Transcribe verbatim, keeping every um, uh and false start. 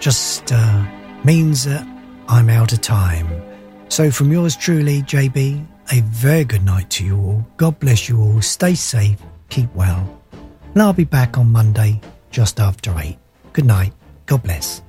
just uh, means that I'm out of time. So from yours truly, J B, a very good night to you all. God bless you all. Stay safe. Keep well. And I'll be back on Monday just after eight. Good night. God bless.